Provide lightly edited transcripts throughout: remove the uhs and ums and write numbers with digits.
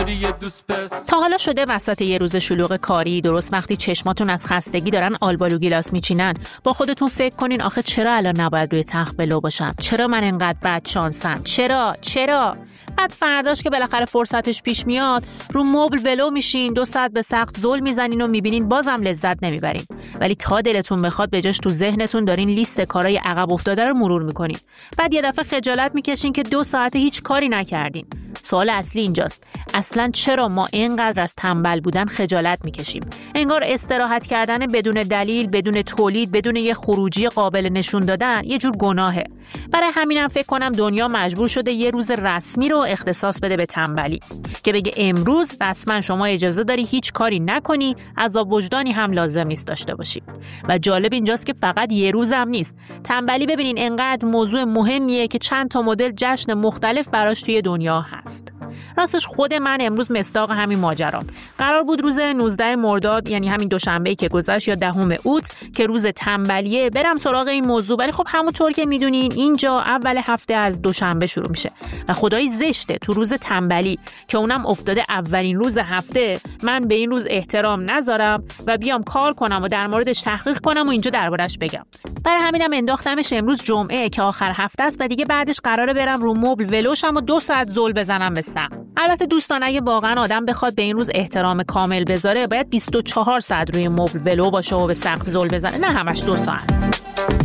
تا حالا شده وسط یه روز شلوغ کاری، درست وقتی چشماتون از خستگی دارن آلبالو گیلاس میچینن، با خودتون فکر کنین آخه چرا الان نباید روی تخت ولو باشم؟ چرا من اینقدر بد شانسم؟ چرا؟ بعد فرداش که بالاخره فرصتش پیش میاد، رو مبل ولو میشین، 2 ساعت به سقف زل میزنین و میبینین بازم لذت نمیبرین. ولی تا دلتون بخواد به جاش تو ذهنتون دارین لیست کارهای عقب افتاده رو مرور میکنین. بعد یه دفعه خجالت میکشین که 2 ساعت هیچ کاری نکردین. سوال اصلی اینجاست، اصلاً چرا ما اینقدر از تنبل بودن خجالت میکشیم؟ انگار استراحت کردن بدون دلیل، بدون تولید، بدون یه خروجی قابل نشون دادن یه جور گناهه. برای همینم فکر کنم دنیا مجبور شده یه روز رسمی رو اختصاص بده به تنبلی، که بگه امروز رسما شما اجازه داری هیچ کاری نکنی، عذاب وجدانی هم لازم نیست داشته باشی. و جالب اینجاست که فقط یه روز هم نیست. تنبلی ببینین انقدر موضوع مهمیه که چند تا مدل جشن مختلف براش توی دنیا هست. راستش خود من امروز مصداق همین ماجرام. قرار بود روز 19 مرداد، یعنی همین دوشنبه‌ای که گذشت، یا 10 اوت که روز تنبلیه، برم سراغ این موضوع، ولی خب همونطور که میدونین اینجا اول هفته از دوشنبه شروع میشه و خدای زشته تو روز تنبلی که اونم افتاده اولین روز هفته من به این روز احترام نذارم و بیام کار کنم و در موردش تحقیق کنم و اینجا دربارش بگم. برای همینم انداختمش امروز جمعه که آخر هفته است و دیگه بعدش قراره برم رو مبل ولوشم و 2 ساعت زل بزنم به سقف. البته دوستان اگه واقعا آدم بخواد به این روز احترام کامل بذاره باید 24 ساعت روی مبل ولو باشه و به سقف زل بزنه، نه همش 2 ساعت.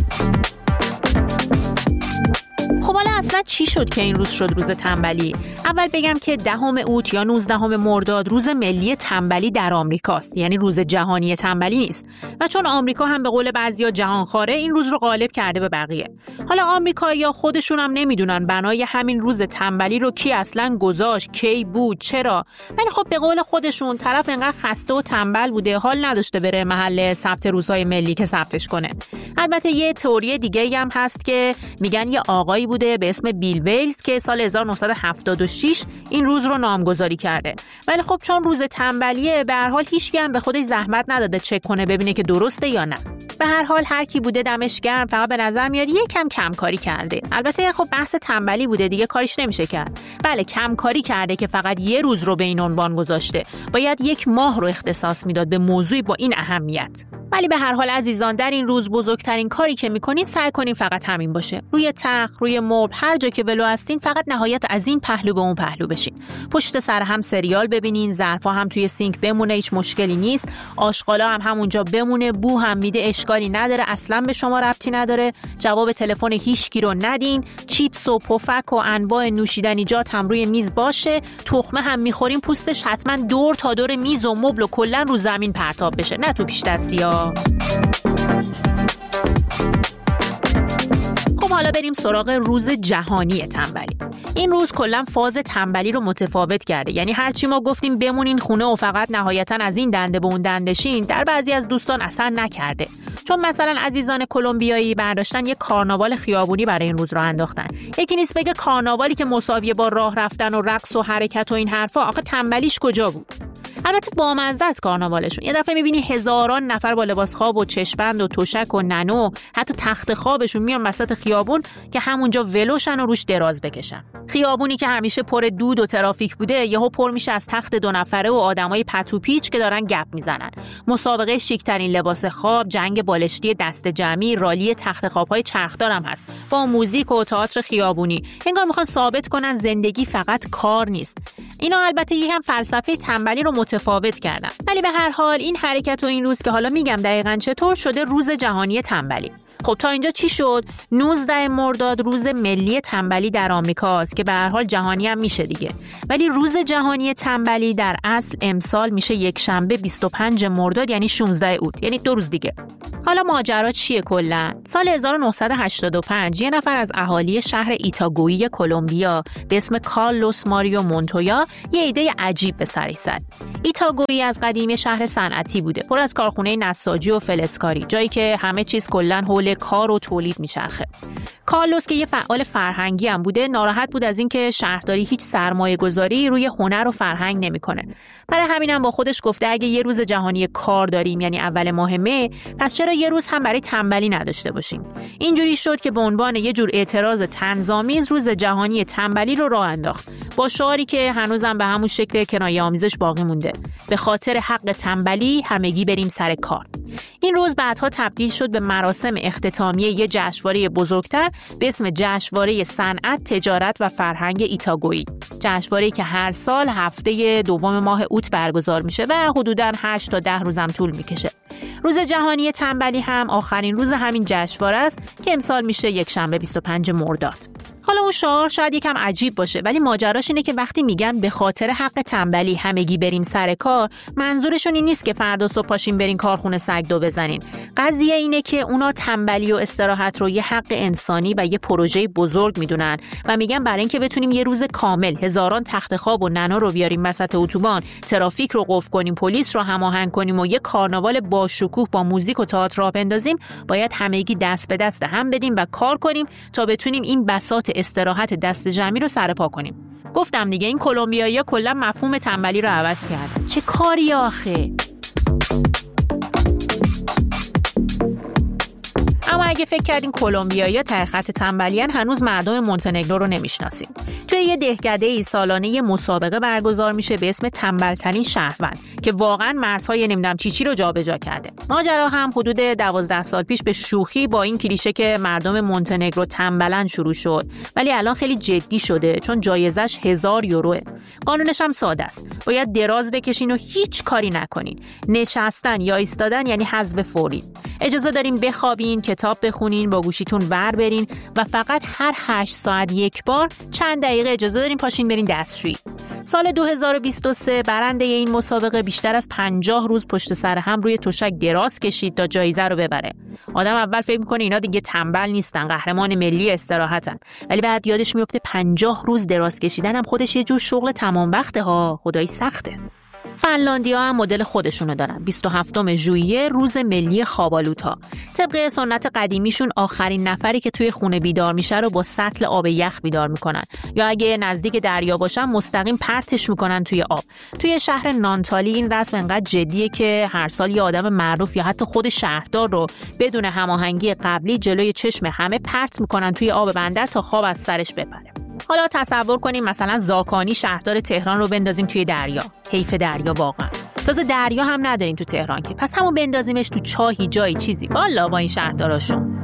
خب حالا اصلا چی شد که این روز شد روز تنبلی؟ اول بگم که 10 اوت یا 19 مرداد روز ملی تنبلی در آمریکاست، یعنی روز جهانی تنبلی نیست. و چون آمریکا هم به قول بعضیا جهانخواره، این روز رو غالب کرده به بقیه. حالا آمریکایی‌ها خودشون هم نمیدونن بنای همین روز تنبلی رو کی اصلا گذاشت، کی بود، چرا. ولی خب به قول خودشون طرف انقدر خسته و تنبل بوده، حال نداشته بره محل ثبت روزهای ملی که ثبتش کنه. البته یه تئوری دیگه هم هست که میگن یه آقایی بوده به اسم بیل ویلز که سال 1976 این روز رو نامگذاری کرده. ولی خب چون روز تنبلیه، به هر حال هیچکی هم به خودش زحمت نداده چک کنه ببینه که درسته یا نه. به هر حال هر کی بوده دمش گرم، فقط به نظر میاد یکم کم کاری کرده. البته خب بحث تنبلی بوده دیگه، کاریش نمیشه کرد. بله کم کاری کرده که فقط یه روز رو به این عنوان گذاشته. باید 1 ماه رو اختصاص میداد به موضوعی با این اهمیت. ولی به هر حال عزیزان، در این روز بزرگترین کاری که میکنین سعی کنین فقط همین باشه. روی تخت، روی مبل، هر جا که ولو هستین، فقط نهایت از این پهلو به اون پهلو بشین. پشت سر هم سریال ببینین، ظرفا هم توی سینک بمونه، هیچ مشکلی نیست. آشغالا هم همونجا بمونه، بو هم میده، اشکالی نداره، اصلا به شما ربطی نداره. جواب تلفن هیچکی رو ندین. چیپس و پفک و انواع نوشیدنیجات هم روی میز باشه. تخمه هم میخورین، پوستش حتما دور تا دور میز و مبل و کلا رو زمین پرتاب بشه، نه تو پیش دستیا. خب حالا بریم سراغ روز جهانی تنبلی. این روز کلا فاز تنبلی رو متفاوت کرده. یعنی هرچی ما گفتیم بمونین خونه و فقط نهایتا از این دنده به اون دنده شین، در بعضی از دوستان اثر نکرده. چون مثلا عزیزان کلمبیایی برداشتن یک کارناوال خیابونی برای این روز رو انداختن. یکی نیست بگه کارناوالی که مساویه با راه رفتن و رقص و حرکت و این حرفا، آخه تنبلیش کجا بود؟ البته بامزه است کارناوالشون. یه دفعه میبینی هزاران نفر با لباس خواب و چشم‌بند و تشک و ننو، حتی تخت خوابشون میان وسط خیابون که همونجا ولوشن و روش دراز بکشن. خیابونی که همیشه پر دود و ترافیک بوده، یهو پر میشه از تخت 2 نفره و آدمای پت و پیچ که دارن گپ میزنن. مسابقه شیک‌ترین لباس خواب، جنگ بالشتی دست جمعی، رالی تخت خواب‌های چرخدار هم هست با موزیک و تئاتر خیابونی. انگار میخوان ثابت کنن زندگی فقط کار نیست. اینا البته یکم فلسفه تنبلی رو متفاوت کردن. ولی به هر حال این حرکت و این روز که حالا میگم دقیقاً چطور شده روز جهانی تنبلی. خب تا اینجا چی شد؟ 19 مرداد روز ملی تنبلی در آمریکاست که به هر حال جهانی هم میشه دیگه. ولی روز جهانی تنبلی در اصل امسال میشه یک شنبه 25 مرداد، یعنی 16 اوت، یعنی 2 روز دیگه. حالا ماجرا چیه کلا؟ سال 1985 یه نفر از اهالی شهر ایتاگویی کلمبیا به اسم کارلوس ماریو مونتویا یه ایده عجیب به سرش زد. ایتاگویی از قدیم شهر صنعتی بوده، پر از کارخونه نساجی و فلزکاری، جایی که همه چیز کلا حول کار و تولید میچرخه. کارلوس که یه فعال فرهنگی هم بوده، ناراحت بود از اینکه شهرداری هیچ سرمایه‌گذاری روی هنر و فرهنگ نمیکنه. برای همینم با خودش گفته اگه یه روز جهانی کار داریم، یعنی اول ماه مه، پس چرا یه روز هم برای تنبلی نداشته باشیم. اینجوری شد که به عنوان یه جور اعتراض طنزآمیز روز جهانی تنبلی رو راه انداخت با شعاری که هنوزم به همون شکل کنایه‌آمیزش باقی مونده: به خاطر حق تنبلی همگی بریم سر کار. این روز بعدها تبدیل شد به مراسم اختتامیه یه جشنواره بزرگتر به اسم جشنواره صنعت، تجارت و فرهنگ ایتاگویی. جشنواره‌ای که هر سال هفته دوم ماه اوت برگزار میشه و حدوداً 8 تا 10 روز هم طول میکشه. روز جهانی تنبلی هم آخرین روز همین جشنواره است که امسال میشه یک شنبه 25 مرداد. حالا اون شعار شاید یکم عجیب باشه، ولی ماجراش اینه که وقتی میگن به خاطر حق تنبلی همگی بریم سر کار، منظورشون این نیست که فردا صبح پاشین برین کارخونه سگدو بزنین. قضیه اینه که اونا تنبلی و استراحت رو یه حق انسانی و یه پروژه بزرگ میدونن و میگن برای اینکه بتونیم یه روز کامل هزاران تخت خواب و ننا رو بیاریم وسط اتوبان، ترافیک رو قفل کنیم، پلیس رو هماهنگ کنیم و یه کارناوال با شکوه با موزیک و تئاتر راه بندازیم، باید همگی دست به دست هم بدیم و کار کنیم تا بتونیم این بساط استراحت دست جمعی رو سرپا کنیم. گفتم دیگه این کلمبیایی‌ها کلا مفهوم تنبلی رو عوض کردن. چه کاری آخه؟ اما اگه فکر کردین کلمبیایی‌ها ته خط تنبلیان، هنوز مردم مونتنگرو رو نمیشناسین. توی یه دهکده‌ای سالانه یه مسابقه برگزار میشه به اسم تنبل‌ترین شهروند که واقعاً مرزهای نمیدونم چی رو جابجا کرده. ماجرا هم حدود 12 سال پیش به شوخی با این کلیشه که مردم مونتنگرو تنبلن شروع شد، ولی الان خیلی جدی شده چون جایزش 1000 یوروه. قانونش هم ساده است. باید دراز بکشین و هیچ کاری نکنین. نشستن یا ایستادن یعنی حذف فوری. اجازه دارین بخوابین، کتاب بخونین، با گوشیتون ور برین و فقط هر 8 ساعت یک بار چند دقیقه اجازه دارین پاشین برین دستشویی. سال 2023 برنده این مسابقه بیشتر از 50 روز پشت سر هم روی تشک دراز کشید تا جایزه رو ببره. آدم اول فکر میکنه اینا دیگه تنبل نیستن، قهرمان ملی استراحتن، ولی بعد یادش میفته 50 روز دراز کشیدن هم خودش یه جور شغل تمام وقته ها، خدایی سخته. فنلاندیا هم مدل خودشونو دارن. 27 ژوئیه روز ملی خوابالودها. طبق سنت قدیمیشون آخرین نفری که توی خونه بیدار میشه رو با سطل آب یخ بیدار میکنن، یا اگه نزدیک دریا باشن مستقیم پرتش میکنن توی آب. توی شهر نانتالی این رسم انقدر جدیه که هر سال یه آدم معروف یا حتی خود شهردار رو بدون هماهنگی قبلی جلوی چشم همه پرت میکنن توی آب بندر تا خواب از سرش بپره. حالا تصور کنیم مثلا زاکانی شهردار تهران رو بندازیم توی دریا. حیف دریا واقعا. تازه دریا هم نداریم تو تهران که، پس همون بندازیمش تو چاهی جایی چیزی. والا با این شهرداراشون.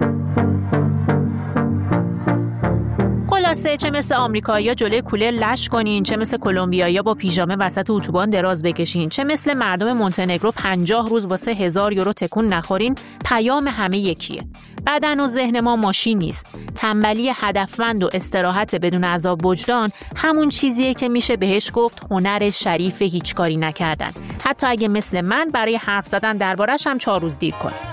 خلاصه چه مثل آمریکایی‌ها جلوی کولر لش کنین، چه مثل کلمبیایی‌ها با پیژامه وسط اتوبان دراز بکشین، چه مثل مردم مونتنگرو 50 روز واسه 1000 یورو تکون نخورین، پیام همه یکیه. بدن و ذهن ما ماشین نیست. تنبلی هدفمند و استراحت بدون عذاب وجدان همون چیزیه که میشه بهش گفت هنر شریف هیچ کاری نکردن. حتی اگه مثل من برای حرف زدن دربارش هم 4 روز دیر کنه.